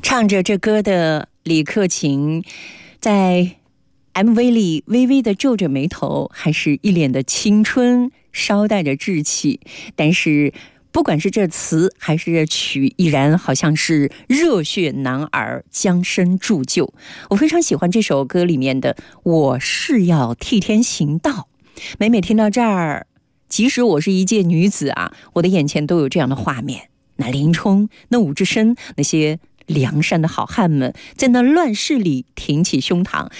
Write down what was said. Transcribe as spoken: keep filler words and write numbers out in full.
唱着这歌的李克勤在 M V 里微微的皱着眉头，还是一脸的青春，稍带着稚气，但是不管是这词还是这曲，依然好像是热血男儿将身铸就。我非常喜欢这首歌里面的我是要替天行道。每每听到这儿，即使我是一介女子啊，我的眼前都有这样的画面，那林冲，那武之身，那些梁山的好汉们在那乱世里挺起胸膛，